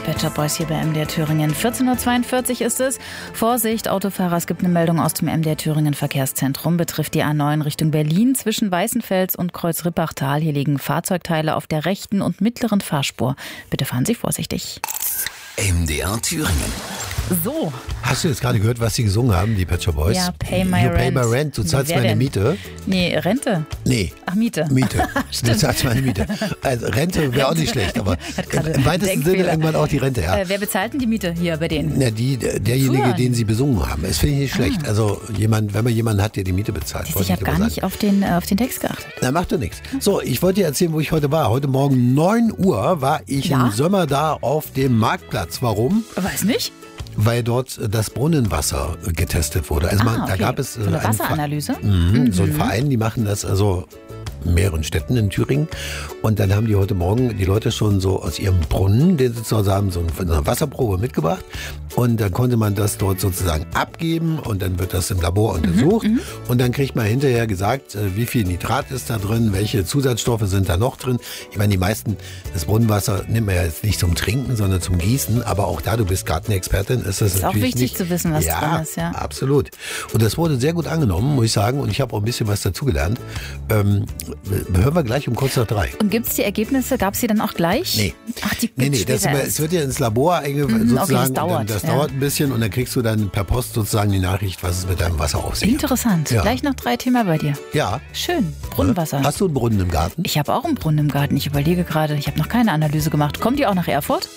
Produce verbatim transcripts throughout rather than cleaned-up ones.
Pet Shop Boys hier bei M D R Thüringen. vierzehn Uhr zweiundvierzig ist es. Vorsicht, Autofahrer, es gibt eine Meldung aus dem M D R Thüringen Verkehrszentrum. Betrifft die A neun Richtung Berlin zwischen Weißenfels und Kreuz-Rippachtal. Hier liegen Fahrzeugteile auf der rechten und mittleren Fahrspur. Bitte fahren Sie vorsichtig. M D R Thüringen. So. Hast du jetzt gerade gehört, was sie gesungen haben, die Pet Shop Boys? Ja, Pay My you Rent. Pay My Rent, du zahlst Wer meine denn? Miete. Nee, Rente. Nee. Ach, Miete. Miete. Du Stimmt. zahlst meine Miete. Also Rente wäre auch nicht schlecht, aber gerade im weitesten Sinne Denkfehler. irgendwann auch die Rente, ja. Äh, wer bezahlt denn die Miete hier bei denen? Ja, die, derjenige, Touren. den sie besungen haben. Das finde ich nicht schlecht. Ah. Also jemand, wenn man jemanden hat, der die Miete bezahlt. Ich habe gar nicht auf den, äh, auf den Text geachtet. Na, macht doch nichts. So, ich wollte dir erzählen, wo ich heute war. Heute Morgen neun Uhr war ich Ja? im Sommer da auf dem Marktplatz. Warum? Weiß nicht. Weil dort das Brunnenwasser getestet wurde. Also Ah, man, da okay. gab es So eine einen Wasseranalyse? Ver- Mhm, so einen Verein, die machen das also in mehreren Städten in Thüringen. Und dann haben die heute Morgen die Leute schon so aus ihrem Brunnen, den sie zu Hause haben, so eine Wasserprobe mitgebracht. Und dann konnte man das dort sozusagen abgeben und dann wird das im Labor untersucht. Mhm, und dann kriegt man hinterher gesagt, äh, wie viel Nitrat ist da drin, welche Zusatzstoffe sind da noch drin. Ich meine, die meisten, das Brunnenwasser nimmt man ja jetzt nicht zum Trinken, sondern zum Gießen. Aber auch da, du bist Gartenexpertin, ist das Ist auch natürlich wichtig nicht, zu wissen, was ja, drin ist, ja. Absolut. Und das wurde sehr gut angenommen, muss ich sagen. Und ich habe auch ein bisschen was dazugelernt. Ähm, hören wir gleich um kurz nach drei. Und gibt es die Ergebnisse? Gab es die dann auch gleich? Nee. Ach, die Nee, gibt's nee, das, später es erst. wird ja ins Labor einge Mhm, okay, das sozusagen. dauert, Dann, das ja. dauert ein bisschen und dann kriegst du dann per Post sozusagen die Nachricht, was es mit deinem Wasser auf sich hat. Interessant. Ja. Gleich noch drei Thema bei dir. Ja. Schön. Brunnenwasser. Hast du einen Brunnen im Garten? Ich habe auch einen Brunnen im Garten. Ich überlege gerade, ich habe noch keine Analyse gemacht. Kommt die auch nach Erfurt?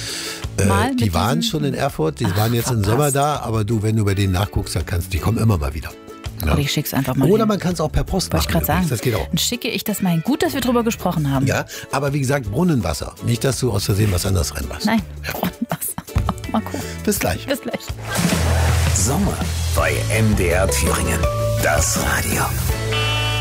Mal Äh, mit die waren diesem- schon in Erfurt, die Ach, waren jetzt im verpasst. Sommer da, aber du, wenn du bei denen nachguckst, dann kannst die kommen immer mal wieder. Ja. Oder ich schick's einfach mal Oder hin. man kann es auch per Post Wollte ich machen. gerade sagen. übrigens. Das geht auch. Dann schicke ich das mal hin. Gut, dass wir drüber gesprochen haben. Ja, aber wie gesagt, Brunnenwasser. Nicht, dass du aus Versehen was anderes reinmachst. Nein, Brunnenwasser. Mal gucken. Bis gleich. Bis gleich. Sommer bei M D R Thüringen. Das Radio.